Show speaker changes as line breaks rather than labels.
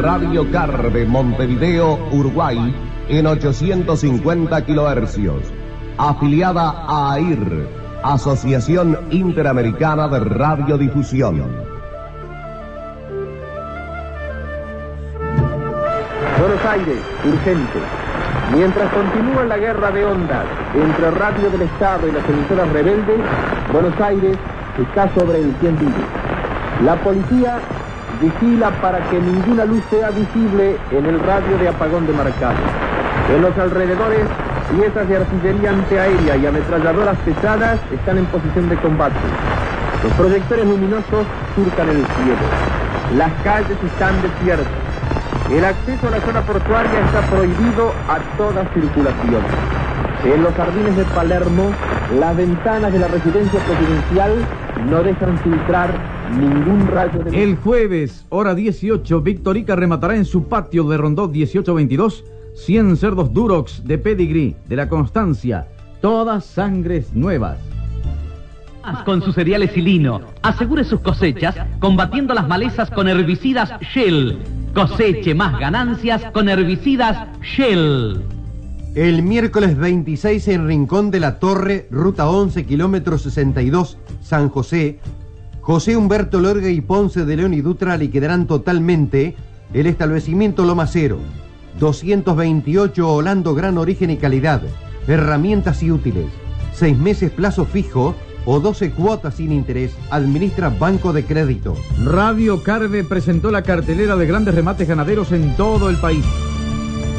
Radio Carve, Montevideo, Uruguay, en 850 kHz. Afiliada a AIR, Asociación Interamericana de Radiodifusión.
Buenos Aires, urgente. Mientras continúa la guerra de ondas entre Radio del Estado y las emisoras rebeldes, Buenos Aires está sobre el 100 vivos. La policía vigila para que ninguna luz sea visible en el radio de apagón demarcado. En los alrededores, piezas de artillería antiaérea y ametralladoras pesadas están en posición de combate. Los proyectores luminosos surcan el cielo. Las calles están desiertas. El acceso a la zona portuaria está prohibido a toda circulación. En los jardines de Palermo, las ventanas de la residencia presidencial no dejan filtrar ningún rayo de...
El jueves, hora 18, Victorica rematará en su patio de Rondó 1822 100 cerdos Durox de Pedigree, de la Constancia, todas sangres nuevas.
Con sus cereales y lino, asegure sus cosechas combatiendo las malezas con herbicidas Shell. Coseche más ganancias con herbicidas Shell.
El miércoles 26 en Rincón de la Torre, ruta 11, kilómetro 62, San José, José Humberto Lorga y Ponce de León y Dutra liquidarán totalmente el establecimiento Loma Cero. 228 Holando, gran origen y calidad, herramientas y útiles, 6 meses plazo fijo o 12 cuotas sin interés, administra Banco de Crédito.
Radio Carve presentó la cartelera de grandes remates ganaderos en todo el país.